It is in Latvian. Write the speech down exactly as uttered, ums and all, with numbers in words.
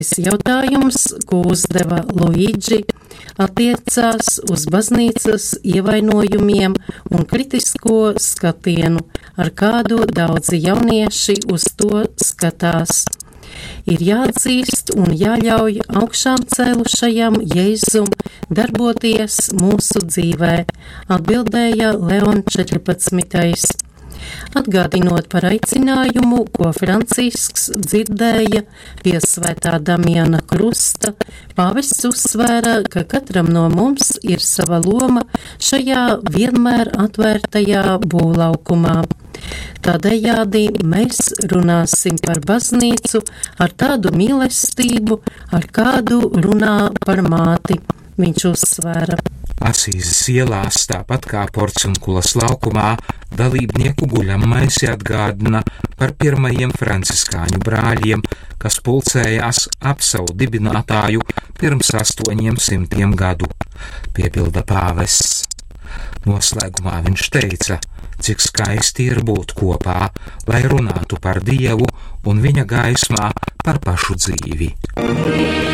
Jautājums, ko uzdeva Luigi, attiecās uz baznīcas ievainojumiem un kritisko skatienu, ar kādu daudzi jaunieši uz to skatās. Ir jāatzīst un jāļauj augšām cēlušajam Jēzum darboties mūsu dzīvē, atbildēja Leon četrpadsmitais. Atgādinot par aicinājumu, ko Francisks dzirdēja pie svētā Damiana krusta, pāvests uzsvēra, ka katram no mums ir sava loma šajā vienmēr atvērtajā būvlaukumā. Tādējādi mēs runāsim par baznīcu ar tādu mīlestību, ar kādu runā par māti, viņš uzsvēra. Asīzes ielās, tāpat kā Porciunkulas laukumā, dalībnieku guļamais atgādina par pirmajiem franciskāņu brāļiem, kas pulcējās ap savu dibinātāju pirms astoņiem simtiem gadu, piepilda pāvests. Noslēgumā viņš teica, cik skaisti ir būt kopā, lai runātu par Dievu un viņa gaismā par pašu dzīvi.